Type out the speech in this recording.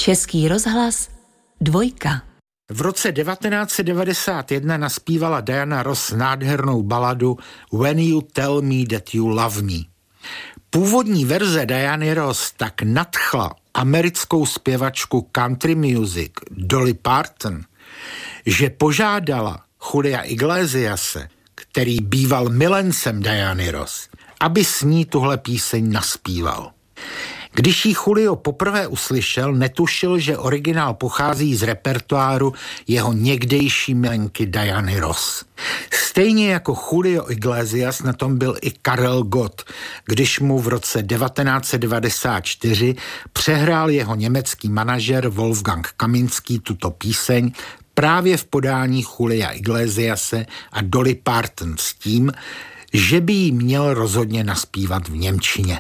Český rozhlas 2. V roce 1991 naspívala Diana Ross nádhernou baladu When You Tell Me That You Love Me. Původní verze Diany Ross tak nadchla americkou zpěvačku country music Dolly Parton, že požádala Julia Iglesiase, který býval milencem Diany Ross, aby s ní tuhle píseň naspíval. Když ji Julio poprvé uslyšel, netušil, že originál pochází z repertoáru jeho někdejší milenky Diany Ross. Stejně jako Julio Iglesias na tom byl i Karel Gott, když mu v roce 1994 přehrál jeho německý manažer Wolfgang Kaminský tuto píseň právě v podání Julia Iglesiase a Dolly Parton s tím, že by ji měl rozhodně naspívat v němčině.